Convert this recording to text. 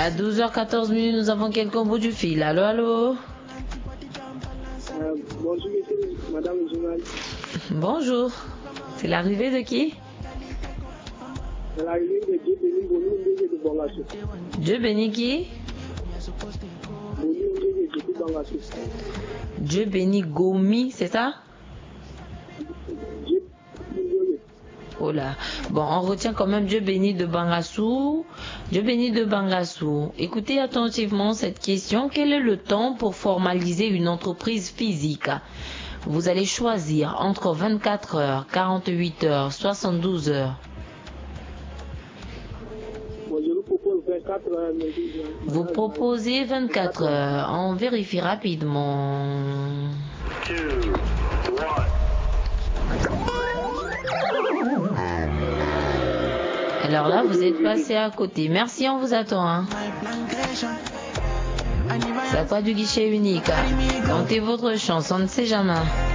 À 12h14, nous avons quelqu'un au bout du fil. Allô, allô? Bonjour, monsieur, madame le journaliste. Bonjour. C'est l'arrivée de qui? C'est l'arrivée de Dieu béni Boni Ndege de Bangassou. Dieu bénit qui? Boni Ndege de Bangassou. Dieu bénit Gomi, c'est ça? Dieu béni. Oh là. Bon, on retient quand même Dieu béni de Bangassou. Dieu béni de Bangassou. Écoutez attentivement cette question. Quel est le temps pour formaliser une entreprise physique? Vous allez choisir entre 24 heures, 48 heures, 72 heures. Moi, je vous propose 24 heures. Vous proposez 24 heures. On vérifie rapidement. 2, 1. Alors là, vous êtes passé à côté. Merci, on vous attend. Hein. C'est à quoi du guichet unique? Tentez votre chance, on ne sait jamais.